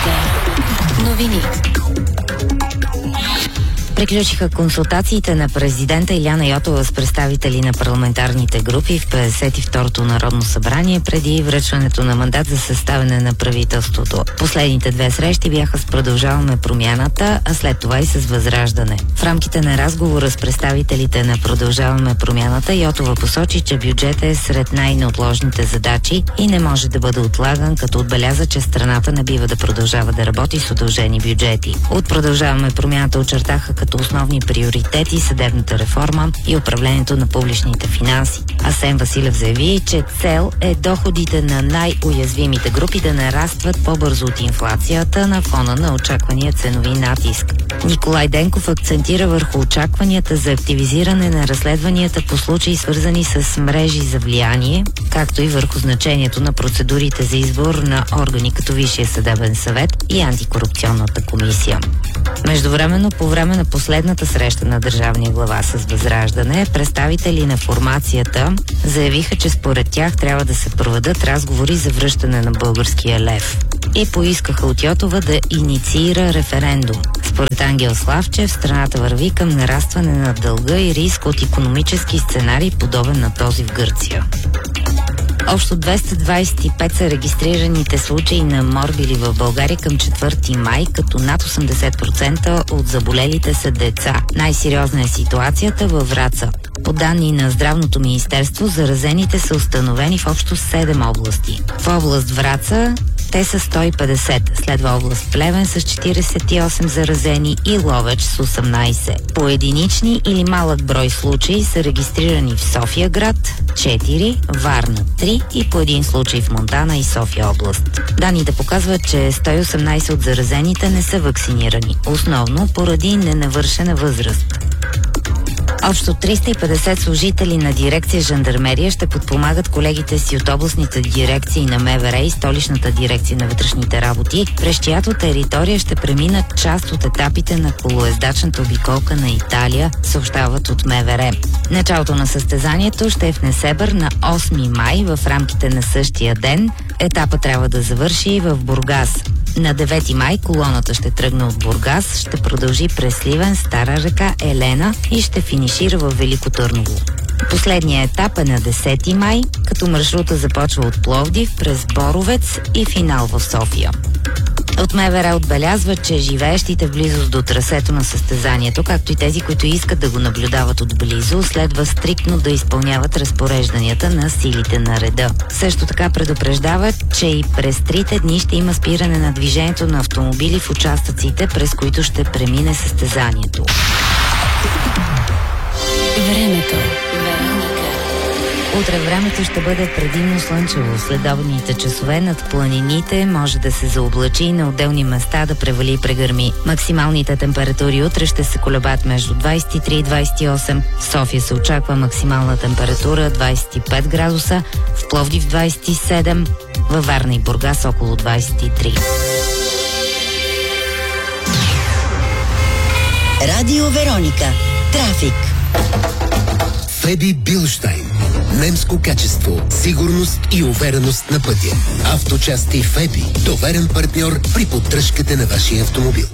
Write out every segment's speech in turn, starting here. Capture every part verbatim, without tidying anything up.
Вероника. Новини. Приключиха консултациите на президента Илияна Йотова с представители на парламентарните групи в петдесет и второто Народно събрание преди връчването на мандат за съставяне на правителството. Последните две срещи бяха с Продължаваме промяната, а след това и с Възраждане. В рамките на разговора с представителите на Продължаваме промяната, Йотова посочи, че бюджетът е сред най-неотложните задачи и не може да бъде отлаган, като отбеляза, че страната не бива да продължава да работи с удължени бюджети. От Продължаваме промяната очертаха като основни приоритети съдебната реформа и управлението на публичните финанси. Асен Василев заяви, че цел е доходите на най-уязвимите групи да нарастват по-бързо от инфлацията на фона на очаквания ценови натиск. Николай Денков акцентира върху очакванията за активизиране на разследванията по случаи, свързани с мрежи за влияние, както и върху значението на процедурите за избор на органи като Висшия съдебен съвет и антикорупционната комисия. Междувременно, по време на последната среща на държавния глава с Възраждане, представители на формацията заявиха, че според тях трябва да се проведат разговори за връщане на българския лев и поискаха от Йотова да инициира референдум. Според Ангел Славчев, страната върви към нарастване на дълга и риск от икономически сценарий, подобен на този в Гърция. Общо двеста двадесет и пет са регистрираните случаи на морбили в България към четвърти май, като над осемдесет процента от заболелите са деца. Най-сериозна е ситуацията във Враца. По данни на Здравното министерство, заразените са установени в общо седем области. В област Враца те са сто и петдесет, следва област Плевен с четиридесет и осем заразени и Ловеч с осемнадесет. По единични или малък брой случаи са регистрирани в София град четири, Варна три и по един случай в Монтана и София област. Данните показват, че сто и осемнадесет от заразените не са вакцинирани, основно поради ненавършена възраст. Общо триста и петдесет служители на дирекция Жандармерия ще подпомагат колегите си от областните дирекции на МВР и столичната дирекция на вътрешните работи, през чиято територия ще преминат част от етапите на колоездачната обиколка на Италия, съобщават от МВР. Началото на състезанието ще е в Несебър на осми май в рамките на същия ден. Етапът трябва да завърши в Бургас. На девети май колоната ще тръгне от Бургас, ще продължи през Сливен, Стара река, Елена и ще финишира в Велико Търново. Последният етап е на десети май, като маршрута започва от Пловдив през Боровец и финал в София. От МВР отбелязва, че живеещите в близост до трасето на състезанието, както и тези, които искат да го наблюдават отблизо, следва стриктно да изпълняват разпорежданията на силите на реда. Също така предупреждават, че и през трите дни ще има спиране на движението на автомобили в участъците, през които ще премине състезанието. Времето. Утре времето ще бъде предимно слънчево. Следобедните часове над планините може да се заоблачи и на отделни места да превали и прегърми. Максималните температури утре ще се колебат между двадесет и три и двадесет и осем. В София се очаква максимална температура двадесет и пет градуса, в Пловдив двадесет и седем, във Варна и Бургас около двадесет и три. Радио Вероника. Трафик. Феби Билштайн. Немско качество, сигурност и увереност на пътя. Авточасти Феби. Доверен партньор при поддръжката на вашия автомобил.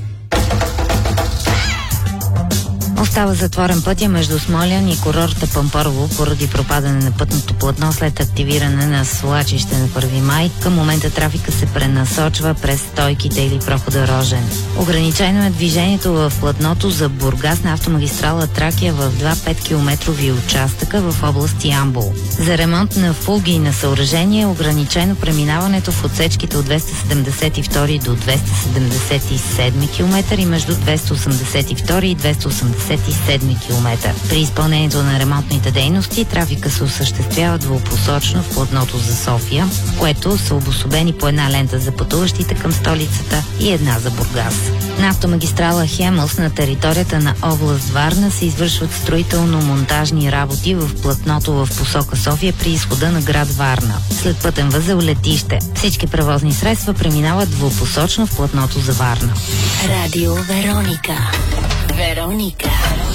Остава затворен пътя между Смолян и курорта Пампорово поради пропадане на пътното платно след активиране на свлачище на първи май. Към момента трафика се пренасочва през стойките или прохода Рожен. Ограничено е движението в платното за Бургас на автомагистрала Тракия в два петкилометрови участъка в област Ямбол. За ремонт на фуги и на съоръжение е ограничено преминаването в отсечките от двеста седемдесет и втори до двеста седемдесет и седми километър и между двеста осемдесет и втори и двеста осемдесет и седми километър. При изпълнението на ремонтните дейности трафика се осъществява двупосочно в платното за София, което са обособени по една лента за пътуващите към столицата и една за Бургас. На автомагистрала Хемус на територията на област Варна се извършват строително-монтажни работи в платното в посока София при изхода на град Варна. След пътен възел летище. Всички превозни средства преминават двупосочно в платното за Варна. Радио Вероника. Вероника.